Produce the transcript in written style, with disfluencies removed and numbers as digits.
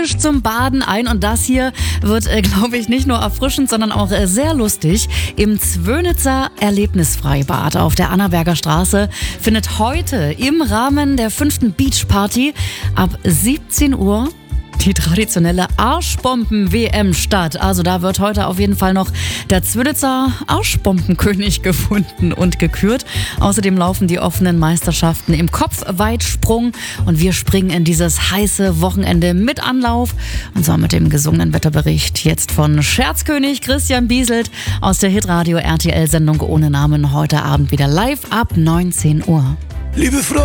frisch zum Baden ein und das hier wird, glaube ich, nicht nur erfrischend, sondern auch sehr lustig. Im Zwönitzer Erlebnisfreibad auf der Annaberger Straße findet heute im Rahmen der 5. Beachparty ab 17 Uhr die traditionelle Arschbomben-WM statt. Also da wird heute auf jeden Fall noch der Zwönitzer Arschbombenkönig gefunden und gekürt. Außerdem laufen die offenen Meisterschaften im Kopfweitsprung und wir springen in dieses heiße Wochenende mit Anlauf. Und zwar mit dem gesungenen Wetterbericht jetzt von Scherzkönig Christian Bieselt aus der Hitradio RTL-Sendung ohne Namen heute Abend wieder live ab 19 Uhr. Liebe Freunde,